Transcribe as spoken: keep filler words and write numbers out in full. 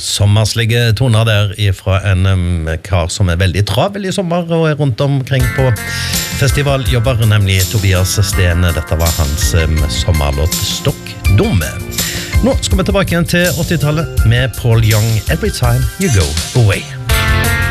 Sommerslige toner der fra en um, kar som er veldig travel i sommer og er rundt omkring på festivaljobber, nemlig Tobias Stene. Dette var hans um, sommerlåt Stokk Dumme. Nå skal vi tilbake igjen til åttitallet med Paul Young, Every Time You Go Away.